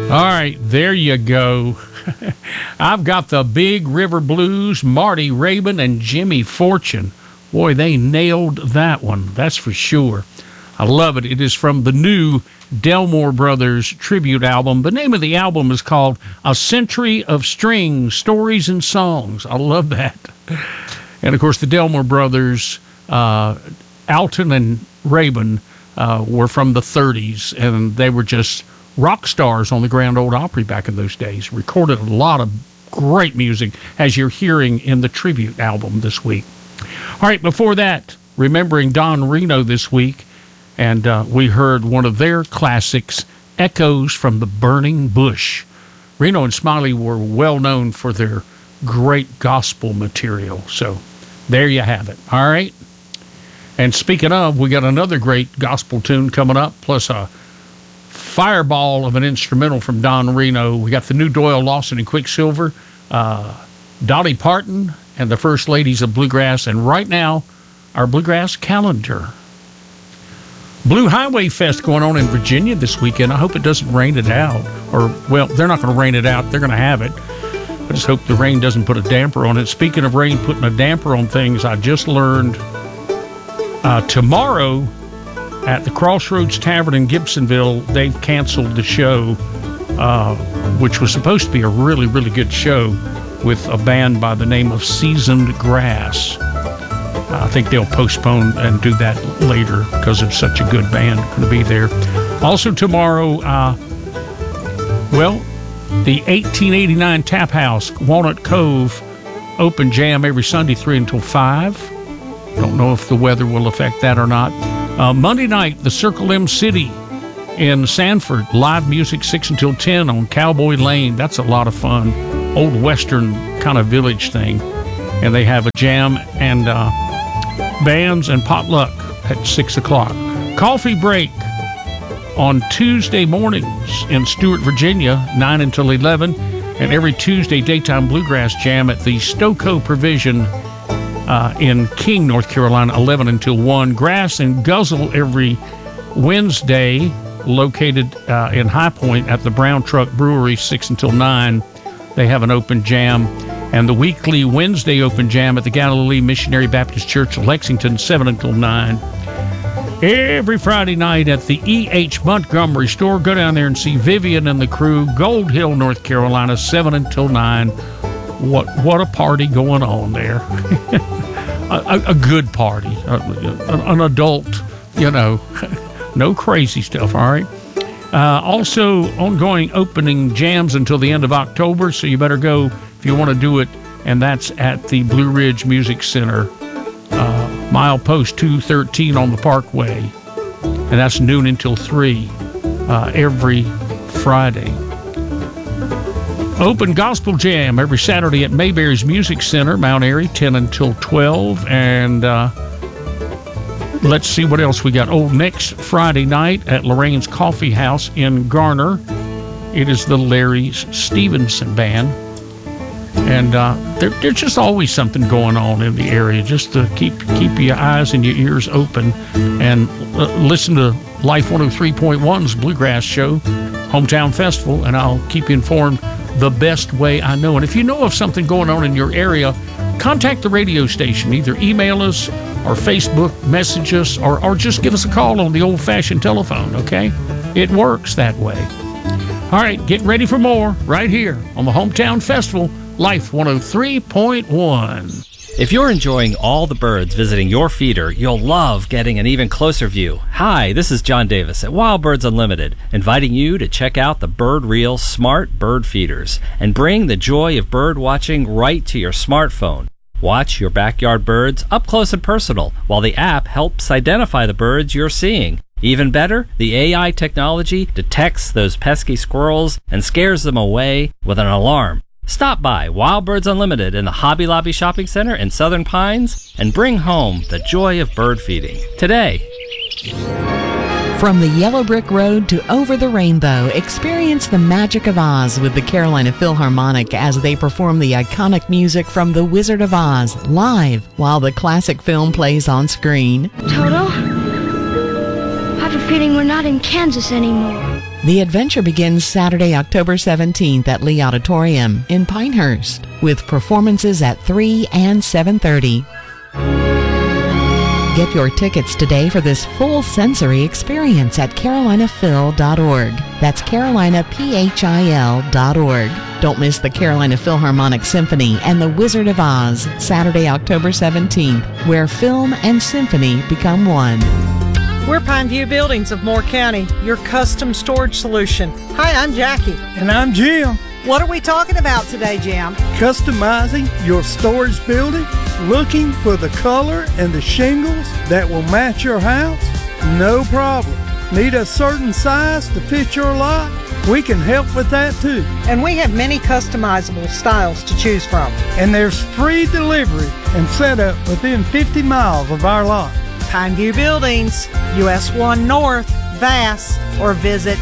All right, there you go. I've got the Big River Blues, Marty Raybon, and Jimmy Fortune. Boy, they nailed that one, that's for sure. I love it. It is from the new Delmore Brothers tribute album. The name of the album is called A Century of Strings, Stories and Songs. I love that. And, of course, the Delmore Brothers, Alton and Raybon, were from the 30s, and they were just rock stars on the Grand Ole Opry back in those days. Recorded a lot of great music, as you're hearing in the tribute album this week. All right, before that, remembering Don Reno this week, and we heard one of their classics, Echoes from the Burning Bush. Reno and Smiley were well known for their great gospel material, so there you have it. All right? And speaking of, we got another great gospel tune coming up, plus a fireball of an instrumental from Don Reno. We got the new Doyle Lawson and Quicksilver, Dolly Parton, and the First Ladies of Bluegrass. And right now, our Bluegrass calendar. Blue Highway Fest going on in Virginia this weekend. I hope it doesn't rain it out. Or, well, they're not going to rain it out. They're going to have it. I just hope the rain doesn't put a damper on it. Speaking of rain putting a damper on things, I just learned tomorrow at the Crossroads Tavern in Gibsonville, they've canceled the show, which was supposed to be a really, really good show with a band by the name of Seasoned Grass. I think they'll postpone and do that later because it's such a good band going to be there. Also tomorrow, the 1889 Tap House, Walnut Cove, open jam every Sunday 3 until 5. Don't know if the weather will affect that or not. Monday night, the Circle M City in Sanford, live music 6 until 10 on Cowboy Lane. That's a lot of fun. Old Western kind of village thing. And they have a jam and bands and potluck at 6 o'clock. Coffee break on Tuesday mornings in Stewart, Virginia, 9 until 11. And every Tuesday, daytime bluegrass jam at the Stoco Provision in King, North Carolina, 11 until 1. Grass and Guzzle every Wednesday, located in High Point at the Brown Truck Brewery, 6 until 9. They have an open jam. And the weekly Wednesday open jam at the Galilee Missionary Baptist Church of Lexington, 7 until 9. Every Friday night at the E.H. Montgomery store, go down there and see Vivian and the crew, Gold Hill, North Carolina, 7 until 9. What a party going on there. a good party. An adult, no crazy stuff, all right? Also, ongoing opening jams until the end of October, so you better go if you want to do it, and that's at the Blue Ridge Music Center, milepost 213 on the Parkway, and that's noon until 3 every Friday. Open Gospel Jam every Saturday at Mayberry's Music Center, Mount Airy, 10 until 12. And let's see what else we got. Next Friday night at Lorraine's Coffee House in Garner, it is the Larry Stevenson Band. And there's just always something going on in the area, just to keep your eyes and your ears open and listen to Life 103.1's Bluegrass Show, Hometown Festival, and I'll keep you informed the best way I know. And if you know of something going on in your area, contact the radio station. Either email us or Facebook message us or just give us a call on the old-fashioned telephone, okay? It works that way. All right, get ready for more right here on the Hometown Festival, Life 103.1. If you're enjoying all the birds visiting your feeder, you'll love getting an even closer view. Hi, this is John Davis at Wild Birds Unlimited, inviting you to check out the Bird Reel Smart Bird Feeders and bring the joy of bird watching right to your smartphone. Watch your backyard birds up close and personal while the app helps identify the birds you're seeing. Even better, the AI technology detects those pesky squirrels and scares them away with an alarm. Stop by Wild Birds Unlimited in the Hobby Lobby Shopping Center in Southern Pines and bring home the joy of bird feeding today. From the Yellow Brick Road to over the rainbow, experience the magic of Oz with the Carolina Philharmonic as they perform the iconic music from The Wizard of Oz live while the classic film plays on screen. Toto, I have a feeling we're not in Kansas anymore. The adventure begins Saturday, October 17th at Lee Auditorium in Pinehurst, with performances at 3 and 7:30. Get your tickets today for this full sensory experience at carolinafil.org. That's carolinapHIL.org. Don't miss the Carolina Philharmonic Symphony and the Wizard of Oz, Saturday, October 17th, where film and symphony become one. We're Pineview Buildings of Moore County, your custom storage solution. Hi, I'm Jackie. And I'm Jim. What are we talking about today, Jim? Customizing your storage building? Looking for the color and the shingles that will match your house? No problem. Need a certain size to fit your lot? We can help with that too. And we have many customizable styles to choose from. And there's free delivery and setup within 50 miles of our lot. Pineview Buildings, US 1 North, Vass, or visit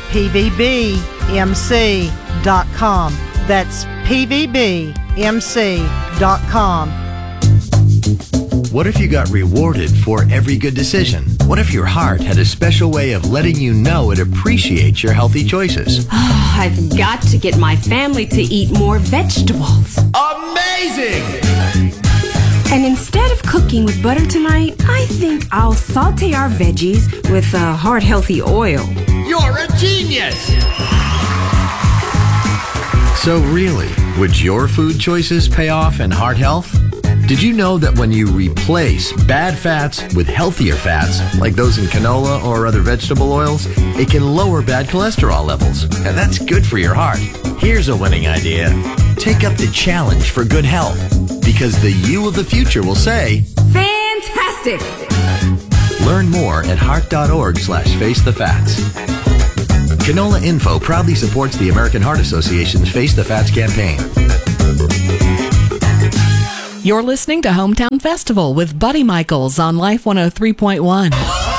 pvbmc.com. That's pvbmc.com. What if you got rewarded for every good decision? What if your heart had a special way of letting you know it appreciates your healthy choices? I've got to get my family to eat more vegetables. Amazing! And instead of cooking with butter tonight, I think I'll saute our veggies with heart-healthy oil. You're a genius! So really, would your food choices pay off in heart health? Did you know that when you replace bad fats with healthier fats, like those in canola or other vegetable oils, it can lower bad cholesterol levels, and that's good for your heart. Here's a winning idea. Take up the challenge for good health, because the you of the future will say, Fantastic! Learn more at heart.org/facethefats. Canola Info proudly supports the American Heart Association's Face the Fats campaign. You're listening to Hometown Festival with Buddy Michaels on Life 103.1.